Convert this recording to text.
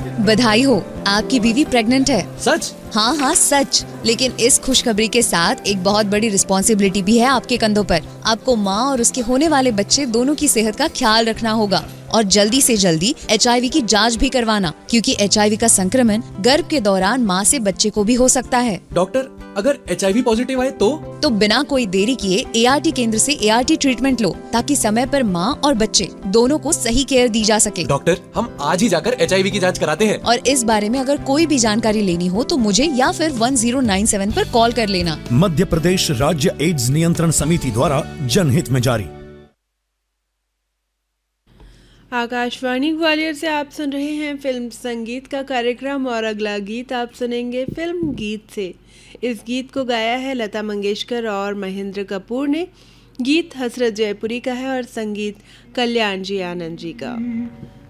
बधाई हो, आपकी बीवी प्रेग्नेंट है। सच? हाँ हाँ सच, लेकिन इस खुशखबरी के साथ एक बहुत बड़ी रिस्पॉन्सिबिलिटी भी है आपके कंधों पर। आपको माँ और उसके होने वाले बच्चे दोनों की सेहत का ख्याल रखना होगा और जल्दी से जल्दी HIV की जांच भी करवाना, क्योंकि HIV का संक्रमण गर्भ के दौरान माँ से बच्चे को भी हो सकता है। डॉक्टर, अगर HIV पॉजिटिव आए तो बिना कोई देरी किए ART केंद्र से ART ट्रीटमेंट लो, ताकि समय पर माँ और बच्चे दोनों को सही केयर दी जा सके। डॉक्टर, हम आज ही जाकर HIV की जांच कराते हैं। और इस बारे में अगर कोई भी जानकारी लेनी हो तो मुझे या फिर 1097 पर कॉल कर लेना। मध्य प्रदेश राज्य एड्स नियंत्रण समिति द्वारा जनहित में जारी। आकाशवाणी ग्वालियर से आप सुन रहे हैं फिल्म संगीत का कार्यक्रम और अगला गीत आप सुनेंगे फिल्म गीत से। इस गीत को गाया है लता मंगेशकर और महेंद्र कपूर ने। गीत हसरत जयपुरी का है और संगीत कल्याण जी आनंद जी का।